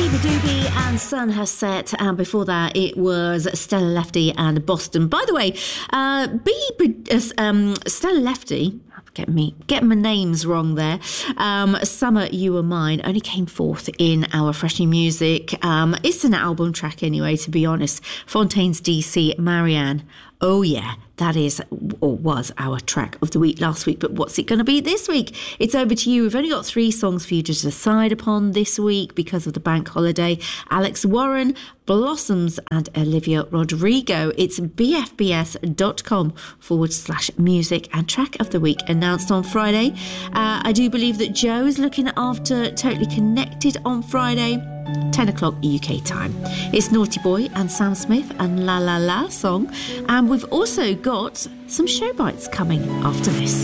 Doobie and Sun Has Set, and before that it was Stella Lefty and Boston. By the way, Stella Lefty, getting my names wrong there, Summer You Were Mine, only came forth in our Fresh New Music. It's an album track anyway, to be honest. Fontaine's DC, Marianne. Oh yeah, that is, or was, our track of the week last week. But what's it going to be this week? It's over to you. We've only got 3 songs for you to decide upon this week because of the bank holiday. Alex Warren, Blossoms and Olivia Rodrigo. It's bfbs.com/music and track of the week announced on Friday. I do believe that Joe is looking after Totally Connected on Friday, 10 o'clock UK time. It's Naughty Boy and Sam Smith and La La La song. And we've also got some show bites coming after this.